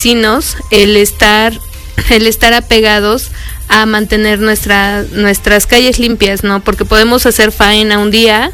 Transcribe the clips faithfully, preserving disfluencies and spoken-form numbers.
vecinos el estar el estar apegados a mantener nuestra, nuestras calles limpias, ¿no? Porque podemos hacer faena un día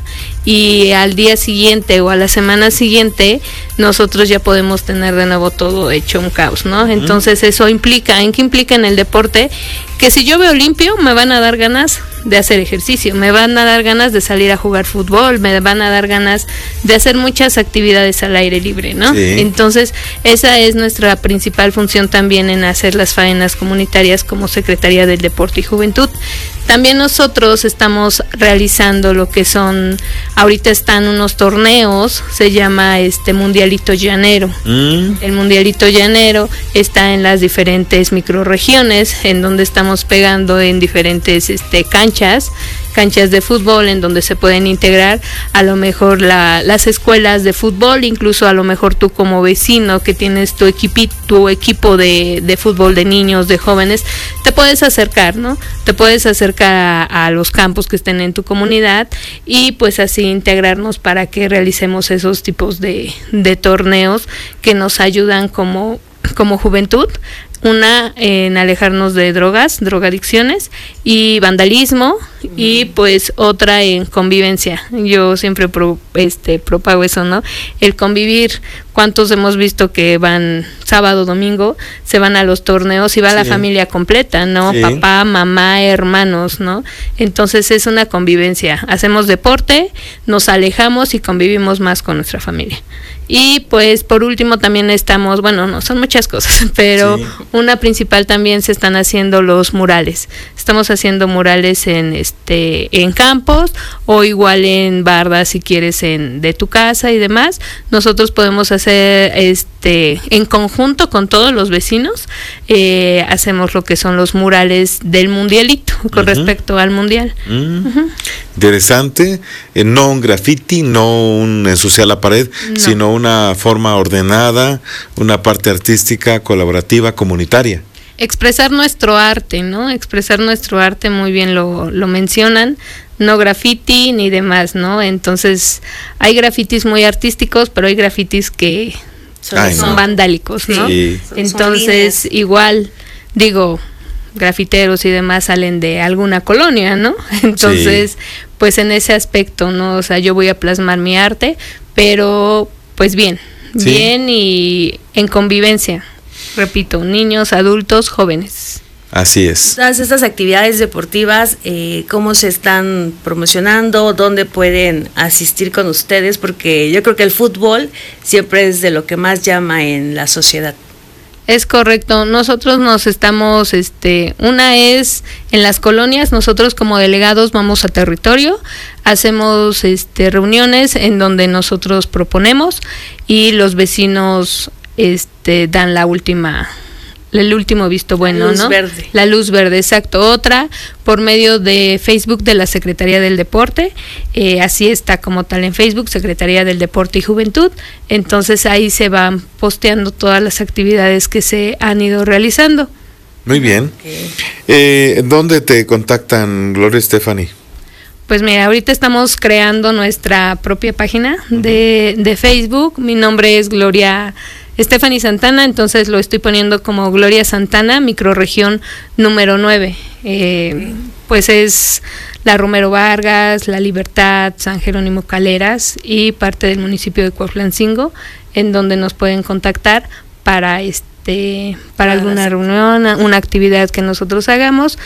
y al día siguiente o a la semana siguiente nosotros ya podemos tener de nuevo todo hecho un caos, ¿no? Entonces eso implica, ¿en qué implica en el deporte? Que si yo veo limpio me van a dar ganas de hacer ejercicio, me van a dar ganas de salir a jugar fútbol, me van a dar ganas de hacer muchas actividades al aire libre, ¿no? Sí. Entonces esa es nuestra principal función también en hacer las faenas comunitarias como Secretaría del Deporte y Juventud. También nosotros estamos realizando lo que son, ahorita están unos torneos, se llama este Mundialito Llanero. Mm. El Mundialito Llanero está en las diferentes microrregiones, en donde estamos pegando en diferentes este canchas, canchas de fútbol, en donde se pueden integrar a lo mejor la, las escuelas de fútbol, incluso a lo mejor tú como vecino que tienes tu equipi, tu equipo de, de fútbol de niños, de jóvenes, te puedes acercar, ¿no? Te puedes acercar a, a los campos que estén en tu comunidad y pues así integrarnos para que realicemos esos tipos de, de torneos que nos ayudan como, como juventud. Una en alejarnos de drogas, drogadicciones y vandalismo, uh-huh. y pues otra en convivencia. Yo siempre pro, este propago eso, ¿no? El convivir. ¿Cuántos hemos visto que van sábado, domingo, se van a los torneos y va sí. la familia completa, ¿no? Sí. Papá, mamá, hermanos, ¿no? Entonces es una convivencia. Hacemos deporte, nos alejamos y convivimos más con nuestra familia. Y pues por último también estamos, bueno, no, son muchas cosas, pero sí. una principal también se están haciendo los murales. Estamos haciendo murales en este en campos o igual en bardas si quieres en de tu casa y demás. Nosotros podemos hacer este en conjunto con todos los vecinos, eh, hacemos lo que son los murales del mundialito con uh-huh. respecto al mundial. Uh-huh. Uh-huh. Interesante, eh, no un graffiti, no un ensuciar la pared, no. sino una forma ordenada, una parte artística, colaborativa, comunitaria. Expresar nuestro arte, ¿no? Expresar nuestro arte, muy bien lo, lo mencionan, no graffiti ni demás, ¿no? Entonces, hay grafitis muy artísticos, pero hay grafitis que son, Ay, son no. vandálicos, ¿no? Sí. Entonces, igual, digo, grafiteros y demás salen de alguna colonia, ¿no? Entonces, sí. pues en ese aspecto, ¿no? O sea, yo voy a plasmar mi arte, pero pues bien, sí. bien y en convivencia, repito, niños, adultos, jóvenes. Así es. Todas estas actividades deportivas, eh, ¿cómo se están promocionando? ¿Dónde pueden asistir con ustedes? Porque yo creo que el fútbol siempre es de lo que más llama en la sociedad. Es correcto, nosotros nos estamos, este, una es en las colonias, nosotros como delegados vamos a territorio, hacemos este reuniones en donde nosotros proponemos y los vecinos este dan la última el último visto bueno, la luz ¿no? Verde. La luz verde, exacto. Otra por medio de Facebook de la Secretaría del Deporte, eh, así está como tal en Facebook, Secretaría del Deporte y Juventud. Entonces ahí se van posteando todas las actividades que se han ido realizando. Muy bien. Okay. Eh, ¿Dónde te contactan, Gloria Estefany? Pues mira, ahorita estamos creando nuestra propia página uh-huh. de, de Facebook. Mi nombre es Gloria Estefany Santana, entonces lo estoy poniendo como Gloria Santana, microrregión número nueve. Eh, pues es la Romero Vargas, La Libertad, San Jerónimo Caleras y parte del municipio de Cuautlancingo, en donde nos pueden contactar para este para alguna reunión, una actividad que nosotros hagamos.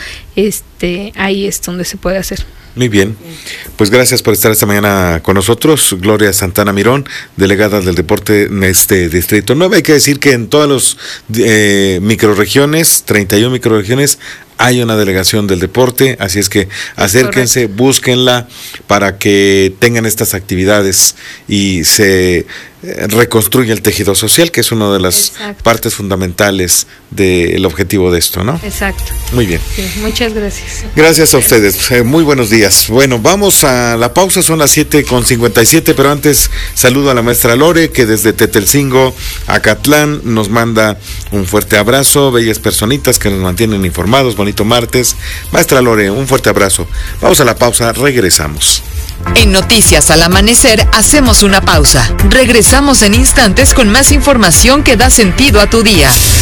Este, ahí es donde se puede hacer. Muy bien, pues gracias por estar esta mañana con nosotros, Gloria Santana Mirón, delegada del deporte en este distrito nueve. Hay que decir que en todas las eh, microrregiones, treinta y una microrregiones, hay una delegación del deporte, así es que acérquense, correcto. Búsquenla para que tengan estas actividades y se reconstruya el tejido social, que es una de las Exacto. partes fundamentales del objetivo de esto, ¿no? Exacto. Muy bien. Sí, muchas gracias. Gracias a ustedes, eh, muy buenos días. Bueno, vamos a la pausa, son las siete con cincuenta y siete, pero antes saludo a la maestra Lore, que desde Tetelcingo, Acatlán, nos manda un fuerte abrazo, bellas personitas que nos mantienen informados. bonito martes. Maestra Lore, un fuerte abrazo. Vamos a la pausa, regresamos. En Noticias al Amanecer hacemos una pausa. Regresamos en instantes con más información que da sentido a tu día.